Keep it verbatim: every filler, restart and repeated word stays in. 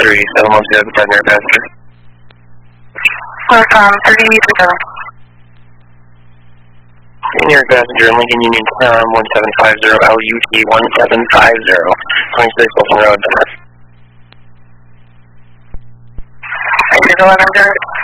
three seven one zero, primary passenger. Welcome, three seven. Senior passenger, Lincoln Union Tom one seven five zero, L U T one seven five zero, twenty-six Wilson Road. I did eleven,